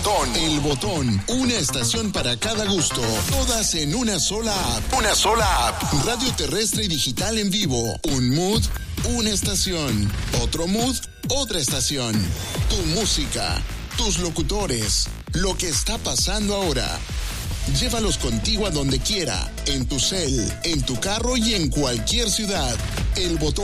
Botón. El Botón. Una estación para cada gusto. Todas en una sola app. Una sola app. Radio terrestre y digital en vivo. Un mood, una estación. Otro mood, otra estación. Tu música, tus locutores, lo que está pasando ahora. Llévalos contigo a donde quiera, en tu cel, en tu carro y en cualquier ciudad. El Botón.